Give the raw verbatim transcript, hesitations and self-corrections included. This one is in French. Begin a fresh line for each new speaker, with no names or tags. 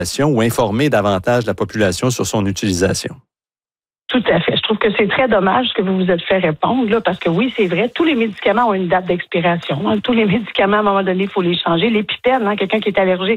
ou informer davantage la population sur son utilisation?
Tout à fait. Je trouve que c'est très dommage que vous vous êtes fait répondre, là, parce que oui, c'est vrai, tous les médicaments ont une date d'expiration. Hein. Tous les médicaments, à un moment donné, il faut les changer. L'épipène, hein, quelqu'un qui est allergique